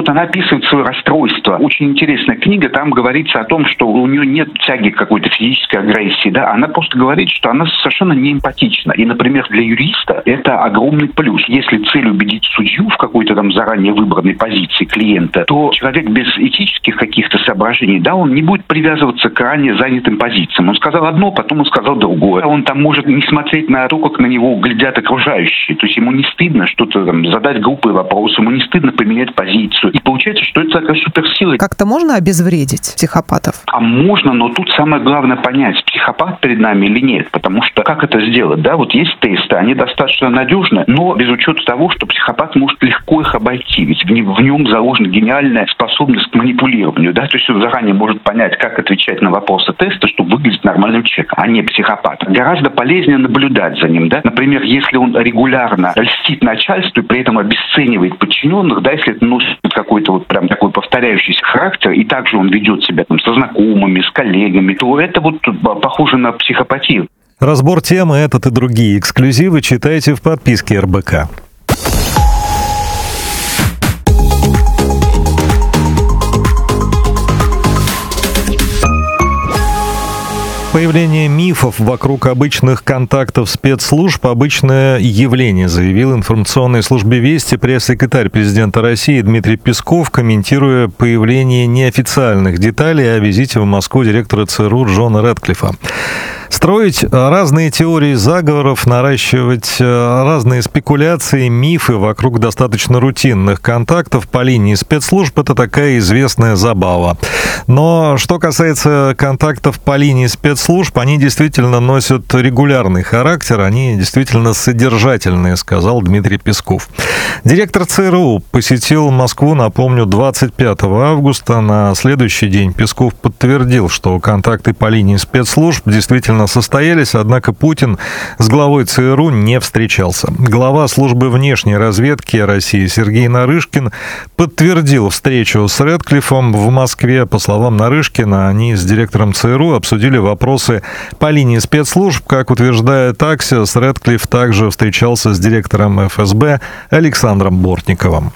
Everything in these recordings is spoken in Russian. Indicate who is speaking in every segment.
Speaker 1: вот она описывает свое расстройство. Очень интересная книга, там говорится о том, что у нее нет тяги к какой-то физической агрессии, да, она просто говорит, что она совершенно не эмпатична. И, например, для юриста это огромный плюс. Если цель убедить судью в какой-то там заранее выбранной позиции клиента, то человек без этических каких-то соображений, да, он не будет привязываться к ранее занятым позициям. Он сказал одно, потом он сказал другое. Он там может не смотреть на то, как на него глядят окружающие. То есть ему не стыдно что-то там задать глупый вопрос, ему не стыдно поменять позицию. И получается, что это такая суперсила.
Speaker 2: Как-то можно обезвредить психопатов?
Speaker 1: А можно, но тут самое главное понять, психопат перед нами или нет. Потому что как это сделать? Да, вот есть тесты, они достаточно надежны, но без учета того, что психопат может легко их обойти. Ведь в нем заложена гениальная способность к манипулированию. Да? То есть он заранее может понять, как отвечать на вопросы теста, чтобы выглядеть нормальным человеком, а не психопатом. Гораздо полезнее наблюдать за ним. Да? Например, если он регулярно льстит начальству и при этом обесценивает подчиненных, да, если это носит какой-то вот прям такой повторяющийся характер, и также он ведет себя там со знакомыми, с коллегами, то это вот похоже на психопатию.
Speaker 3: Разбор темы этот и другие эксклюзивы читайте в подписке РБК. Появление мифов вокруг обычных контактов спецслужб – обычное явление, заявил информационной службе «Вести» пресс-секретарь президента России Дмитрий Песков, комментируя появление неофициальных деталей о визите в Москву директора ЦРУ Джона Рэдклиффа. Строить разные теории заговоров, наращивать разные спекуляции, мифы вокруг достаточно рутинных контактов по линии спецслужб – это такая известная забава. Но что касается контактов по линии спецслужб, они действительно носят регулярный характер, они действительно содержательные, сказал Дмитрий Песков. Директор ЦРУ посетил Москву, напомню, 25 августа. На следующий день Песков подтвердил, что контакты по линии спецслужб действительно состоялись, однако Путин с главой ЦРУ не встречался. Глава службы внешней разведки России Сергей Нарышкин подтвердил встречу с Рэдклиффом в Москве. По словам Нарышкина, они с директором ЦРУ обсудили вопросы по линии спецслужб. Как утверждает Аксиос, Рэдклифф также встречался с директором ФСБ Александром Бортниковым.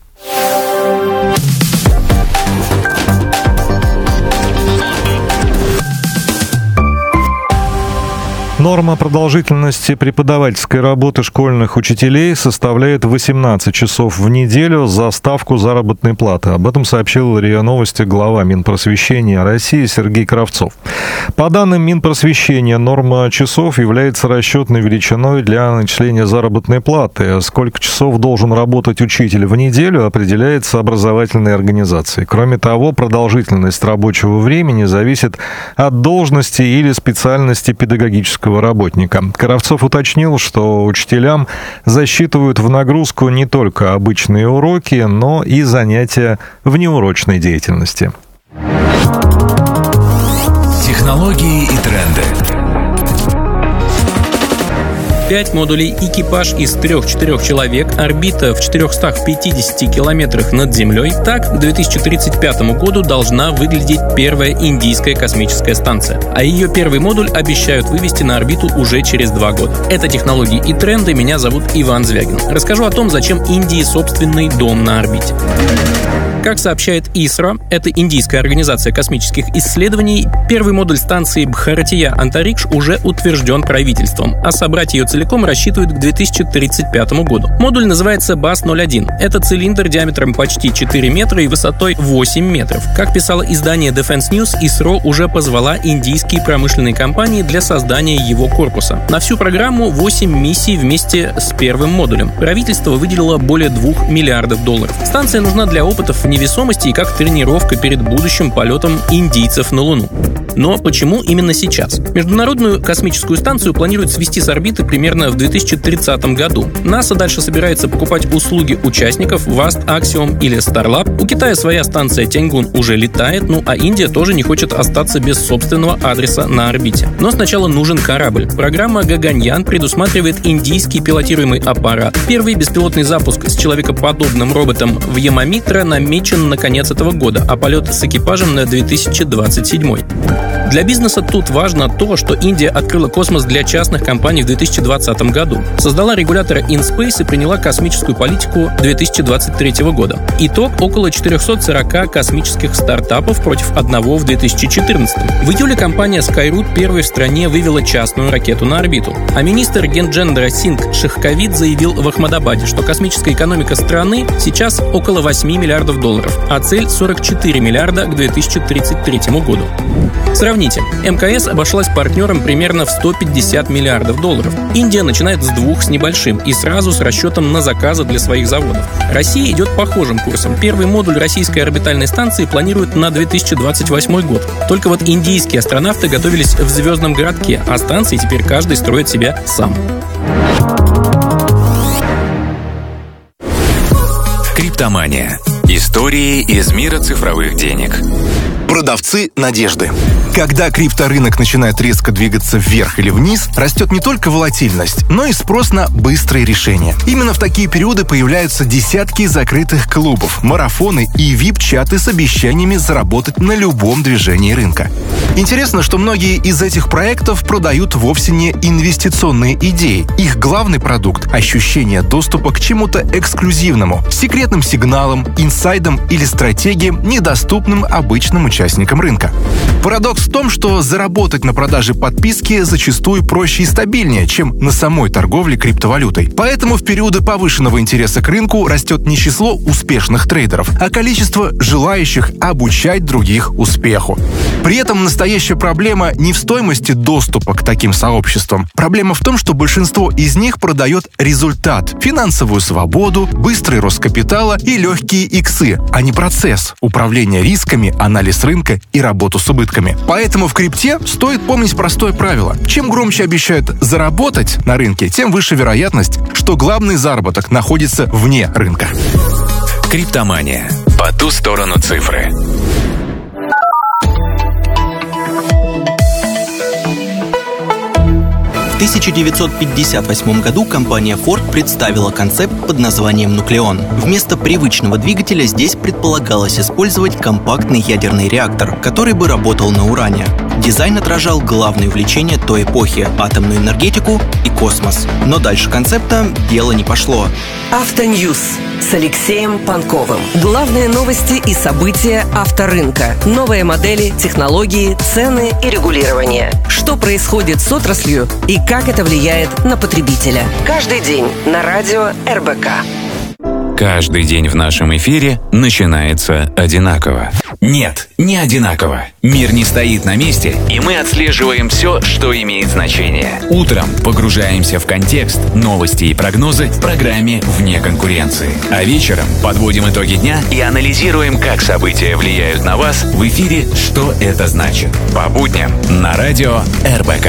Speaker 3: Норма продолжительности преподавательской работы школьных учителей составляет 18 часов в неделю за ставку заработной платы. Об этом сообщил РИА Новости глава Минпросвещения России Сергей Кравцов. По данным Минпросвещения, норма часов является расчетной величиной для начисления заработной платы. Сколько часов должен работать учитель в неделю, определяется образовательной организацией. Кроме того, продолжительность рабочего времени зависит от должности или специальности педагогического работника. Кравцов уточнил, что учителям засчитывают в нагрузку не только обычные уроки, но и занятия внеурочной деятельности.
Speaker 4: Технологии и тренды.
Speaker 5: 5 модулей, экипаж из 3-4 человек, орбита в 450 километрах над Землей. Так, к 2035 году должна выглядеть первая индийская космическая станция. А ее первый модуль обещают вывести на орбиту уже через 2 года. Это «Технологии и тренды». Меня зовут Иван Звягин. Расскажу о том, зачем Индии собственный дом на орбите. Как сообщает ИСРО, это индийская организация космических исследований, первый модуль станции Бхаратия-Антарикш уже утвержден правительством, а собрать ее целиком рассчитывают к 2035 году. Модуль называется БАС-01. Это цилиндр диаметром почти 4 метра и высотой 8 метров. Как писало издание Defense News, ИСРО уже позвала индийские промышленные компании для создания его корпуса. На всю программу 8 миссий вместе с первым модулем. Правительство выделило более $2 миллиардов. Станция нужна для опытов в невесомости и как тренировка перед будущим полетом индийцев на Луну. Но почему именно сейчас? Международную космическую станцию планируют свести с орбиты примерно в 2030 году. НАСА дальше собирается покупать услуги участников Vast, Axiom или Starlab. У Китая своя станция Тяньгун уже летает, а Индия тоже не хочет остаться без собственного адреса на орбите. Но сначала нужен корабль. Программа Гаганьян предусматривает индийский пилотируемый аппарат. Первый беспилотный запуск с человекоподобным роботом в Ямамитра намечен на конец этого года, а полет с экипажем на 2027. Для бизнеса тут важно то, что Индия открыла космос для частных компаний в 2020 году, создала регулятора InSpace и приняла космическую политику 2023 года. Итог – около 440 космических стартапов против одного в 2014. В июле компания Skyroot первой в стране вывела частную ракету на орбиту. А министр Генджендра Сингх Шахкавит заявил в Ахмадабаде, что космическая экономика страны сейчас около 8 миллиардов долларов, а цель 44 миллиарда к 2033 году. Сравните. МКС обошлась партнерам примерно в 150 миллиардов долларов. Индия начинает с 2 с небольшим и сразу с расчетом на заказы для своих заводов. Россия идет похожим курсом. Первый модуль российской орбитальной станции планируют на 2028 год. Только вот индийские астронавты готовились в звездном городке, а станции теперь каждый строит себя сам.
Speaker 4: Криптомания. Истории из мира цифровых денег.
Speaker 6: Продавцы надежды. Когда крипторынок начинает резко двигаться вверх или вниз, растет не только волатильность, но и спрос на быстрые решения. Именно в такие периоды появляются десятки закрытых клубов, марафоны и VIP-чаты с обещаниями заработать на любом движении рынка. Интересно, что многие из этих проектов продают вовсе не инвестиционные идеи. Их главный продукт – ощущение доступа к чему-то эксклюзивному, секретным сигналам, инсайдам или стратегиям, недоступным обычным участникам рынка. Парадокс в том, что заработать на продаже подписки зачастую проще и стабильнее, чем на самой торговле криптовалютой. Поэтому в периоды повышенного интереса к рынку растет не число успешных трейдеров, а количество желающих обучать других успеху. При этом настоящая проблема не в стоимости доступа к таким сообществам. Проблема в том, что большинство из них продает результат, финансовую свободу, быстрый рост капитала и легкие иксы, а не процесс управления рисками, анализ рынка и работу с убытками. Поэтому в крипте стоит помнить простое правило. Чем громче обещают заработать на рынке, тем выше вероятность, что главный заработок находится вне рынка.
Speaker 4: Криптомания. По ту сторону цифры.
Speaker 7: В 1958 году компания Ford представила концепт под названием «Нуклеон». Вместо привычного двигателя здесь предполагалось использовать компактный ядерный реактор, который бы работал на уране. Дизайн отражал главные увлечения той эпохи – атомную энергетику и космос. Но дальше концепта дело не пошло.
Speaker 8: Автоньюз с Алексеем Панковым. Главные новости и события авторынка. Новые модели, технологии, цены и регулирование. Что происходит с отраслью и как это влияет на потребителя. Каждый день на радио РБК.
Speaker 4: Каждый день в нашем эфире начинается одинаково. Нет, не одинаково. Мир не стоит на месте, и мы отслеживаем все, что имеет значение. Утром погружаемся в контекст, новости и прогнозы в программе «Вне конкуренции». А вечером подводим итоги дня и анализируем, как события влияют на вас в эфире «Что это значит?» По будням на радио РБК.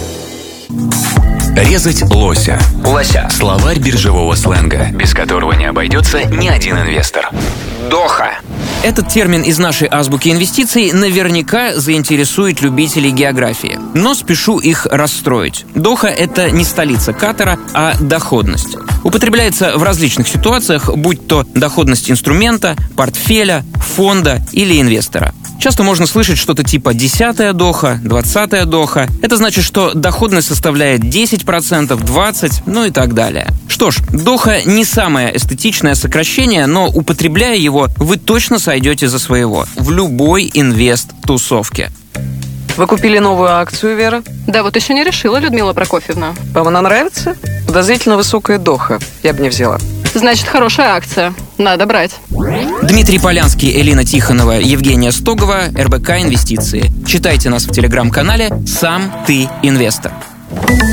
Speaker 4: Резать лося. Словарь биржевого сленга, без которого не обойдется ни один инвестор.
Speaker 9: Доха. Этот термин из нашей азбуки инвестиций наверняка заинтересует любителей географии. Но спешу их расстроить. Доха – это не столица Катара, а доходность. Употребляется в различных ситуациях, будь то доходность инструмента, портфеля, фонда или инвестора. Часто можно слышать что-то типа 10-я доха, 20-я доха. Это значит, что доходность составляет 10%, 20%, ну и так далее. Что ж, доха не самое эстетичное сокращение, но употребляя его, вы точно сойдете за своего в любой инвест-тусовке.
Speaker 2: Вы купили новую акцию, Вера?
Speaker 10: Да, вот еще не решила, Людмила Прокофьевна.
Speaker 2: Вам она нравится? Подозрительно высокая доха. Я бы не взяла.
Speaker 10: Значит, хорошая акция. Надо брать.
Speaker 9: Дмитрий Полянский, Элина Тихонова, Евгения Стогова, РБК Инвестиции. Читайте нас в телеграм-канале «Сам ты инвестор».